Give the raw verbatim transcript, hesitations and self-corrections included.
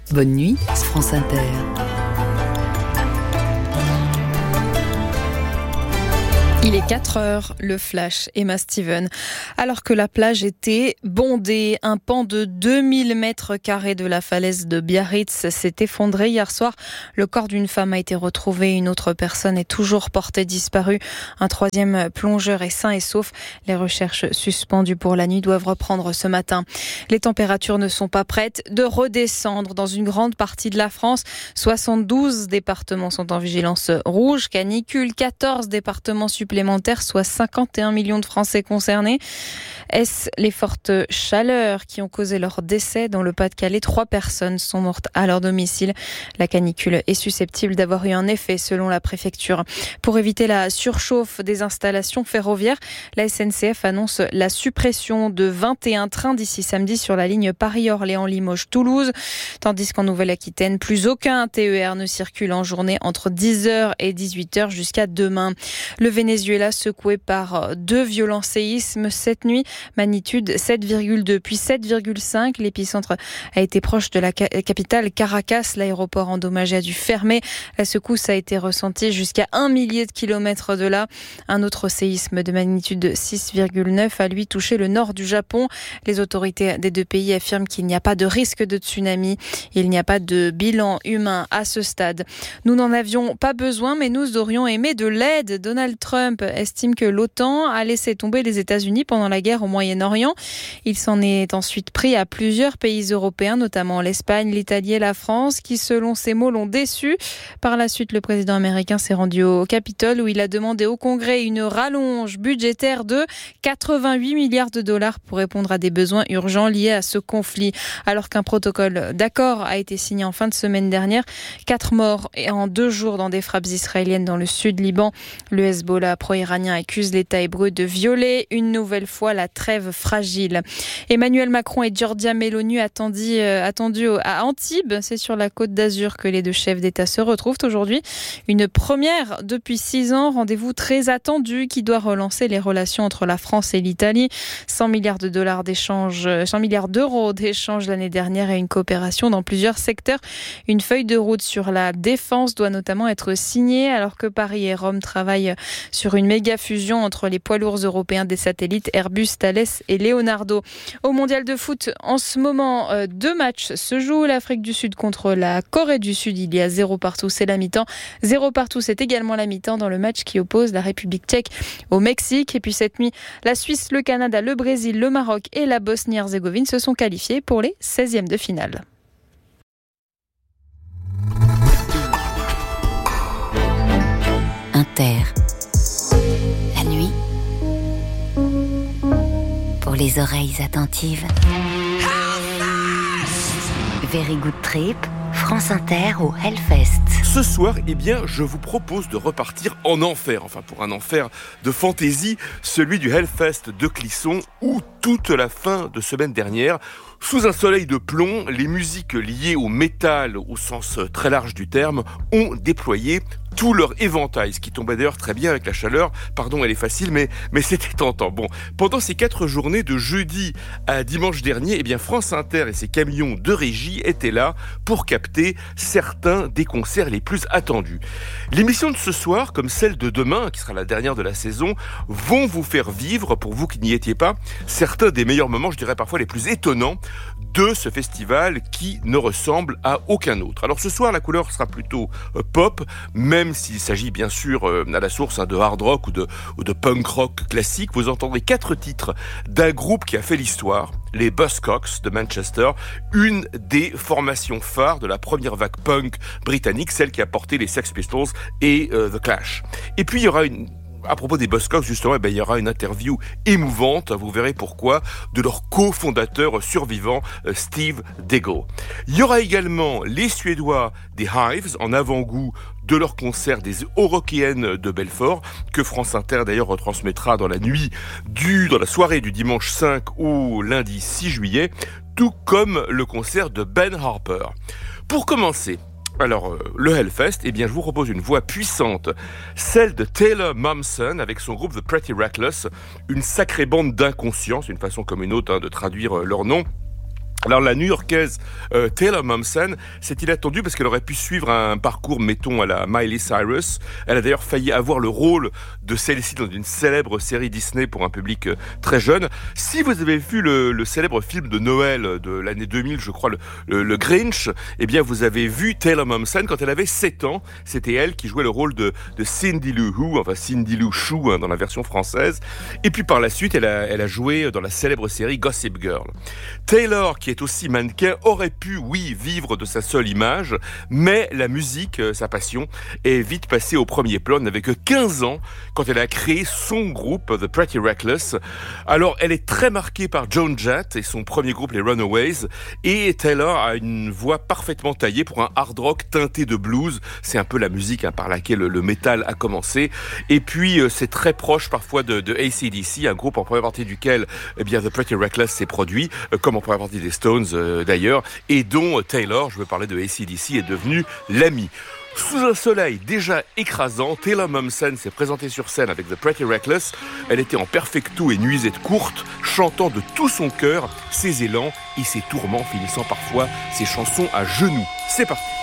Bonne nuit, France Inter. Il est quatre heures, le flash, Emma Steven. Alors que la plage était bondée, un pan de deux mille mètres carrés de la falaise de Biarritz s'est effondré hier soir. Le corps d'une femme a été retrouvé, une autre personne est toujours portée disparue. Un troisième plongeur est sain et sauf. Les recherches suspendues pour la nuit doivent reprendre ce matin. Les températures ne sont pas prêtes de redescendre dans une grande partie de la France. soixante-douze départements sont en vigilance rouge, canicule, quatorze départements supplémentaires. supplémentaires, soit cinquante et un millions de Français concernés. Est-ce les fortes chaleurs qui ont causé leur décès? Dans le Pas-de-Calais, trois personnes sont mortes à leur domicile. La canicule est susceptible d'avoir eu un effet selon la préfecture. Pour éviter la surchauffe des installations ferroviaires, la S N C F annonce la suppression de vingt et un trains d'ici samedi sur la ligne Paris-Orléans-Limoges-Toulouse. Tandis qu'en Nouvelle-Aquitaine, plus aucun T E R ne circule en journée entre dix heures et dix-huit heures jusqu'à demain. Le Venezuela secoué par deux violents séismes cette nuit, magnitude sept virgule deux puis sept virgule cinq. L'épicentre a été proche de la capitale Caracas. L'aéroport endommagé a dû fermer. La secousse a été ressentie jusqu'à un millier de kilomètres de là. Un autre séisme de magnitude six virgule neuf a lui touché le nord du Japon. Les autorités des deux pays affirment qu'il n'y a pas de risque de tsunami. Il n'y a pas de bilan humain à ce stade. Nous n'en avions pas besoin, mais nous aurions aimé de l'aide. Donald Trump estime que l'OTAN a laissé tomber les États-Unis pendant la guerre au Moyen-Orient. Il s'en est ensuite pris à plusieurs pays européens, notamment l'Espagne, l'Italie et la France, qui, selon ses mots, l'ont déçu. Par la suite, le président américain s'est rendu au Capitole où il a demandé au Congrès une rallonge budgétaire de quatre-vingt-huit milliards de dollars pour répondre à des besoins urgents liés à ce conflit. Alors qu'un protocole d'accord a été signé en fin de semaine dernière, quatre morts en deux jours dans des frappes israéliennes dans le sud Liban. Le Hezbollah pro-iranien accuse l'État hébreu de violer une nouvelle fois la trêve fragile. Emmanuel Macron et Giorgia Meloni attendus, euh, attendus à Antibes. C'est sur la Côte d'Azur que les deux chefs d'État se retrouvent aujourd'hui. Une première depuis six ans, rendez-vous très attendu qui doit relancer les relations entre la France et l'Italie. cent milliards de dollars d'échange, cent milliards d'euros d'échange l'année dernière et une coopération dans plusieurs secteurs. Une feuille de route sur la défense doit notamment être signée alors que Paris et Rome travaillent sur une méga fusion entre les poids lourds européens des satellites Airbus, Thales et Leonardo. Au mondial de foot, en ce moment, euh, deux matchs se jouent. L'Afrique du Sud contre la Corée du Sud. Il y a zéro partout, c'est la mi-temps. Zéro partout, c'est également la mi-temps dans le match qui oppose la République tchèque au Mexique. Et puis cette nuit, la Suisse, le Canada, le Brésil, le Maroc et la Bosnie-Herzégovine se sont qualifiés pour les seizièmes de finale. Inter. La nuit, pour les oreilles attentives. Very Good Trip, France Inter au Hellfest. Ce soir, eh bien, je vous propose de repartir en enfer, enfin pour un enfer de fantaisie, celui du Hellfest de Clisson, où toute la fin de semaine dernière, sous un soleil de plomb, les musiques liées au métal, au sens très large du terme, ont déployé tout leur éventail, ce qui tombait d'ailleurs très bien avec la chaleur. Pardon, elle est facile, mais, mais c'était tentant. Bon, pendant ces quatre journées, de jeudi à dimanche dernier, eh bien, France Inter et ses camions de régie étaient là pour capter certains des concerts les plus attendus. L'émission de ce soir, comme celle de demain, qui sera la dernière de la saison, vont vous faire vivre, pour vous qui n'y étiez pas, certains des meilleurs moments, je dirais parfois les plus étonnants, de ce festival qui ne ressemble à aucun autre. Alors ce soir, la couleur sera plutôt euh, pop, même s'il s'agit bien sûr euh, à la source hein, de hard rock ou de, ou de punk rock classique. Vous entendrez quatre titres d'un groupe qui a fait l'histoire, les Buzzcocks de Manchester, une des formations phares de la première vague punk britannique, celle qui a porté les Sex Pistols et euh, The Clash. Et puis il y aura une À propos des Buzzcocks, justement, eh bien, il y aura une interview émouvante, vous verrez pourquoi, de leur cofondateur survivant, Steve Daigle. Il y aura également les Suédois des Hives, en avant-goût de leur concert des Eurokéennes de Belfort, que France Inter d'ailleurs retransmettra dans la nuit du, dans la soirée du dimanche cinq au lundi six juillet, tout comme le concert de Ben Harper. Pour commencer, Alors, euh, le Hellfest, eh bien, je vous propose une voix puissante, celle de Taylor Momsen avec son groupe The Pretty Reckless, une sacrée bande d'inconscients, c'est une façon comme une autre hein, de traduire euh, leur nom. Alors la New-Yorkaise euh, Taylor Momsen s'est inattendue parce qu'elle aurait pu suivre un parcours, mettons, à la Miley Cyrus. Elle a d'ailleurs failli avoir le rôle de celle-ci dans une célèbre série Disney pour un public euh, très jeune. Si vous avez vu le, le célèbre film de Noël de l'année deux mille, je crois, le, le, le Grinch, eh bien vous avez vu Taylor Momsen quand elle avait sept ans. C'était elle qui jouait le rôle de, de Cindy Lou Who, enfin Cindy Lou Chou hein, dans la version française. Et puis par la suite, elle a, elle a joué dans la célèbre série Gossip Girl. Taylor, qui est aussi mannequin, aurait pu, oui, vivre de sa seule image, mais la musique, sa passion, est vite passée au premier plan. Elle n'avait que quinze ans quand elle a créé son groupe, The Pretty Reckless. Alors, elle est très marquée par Joan Jett et son premier groupe, les Runaways, et Taylor a une voix parfaitement taillée pour un hard rock teinté de blues. C'est un peu la musique hein, par laquelle le métal a commencé. Et puis, c'est très proche parfois de, de A C D C, un groupe en première partie duquel eh bien, The Pretty Reckless s'est produit, comme en première partie des Stones euh, d'ailleurs, et dont Taylor, je veux parler de A C D C, est devenu l'ami. Sous un soleil déjà écrasant, Taylor Momsen s'est présentée sur scène avec The Pretty Reckless. Elle était en perfecto et nuisette courte, chantant de tout son cœur ses élans et ses tourments, finissant parfois ses chansons à genoux. C'est parti.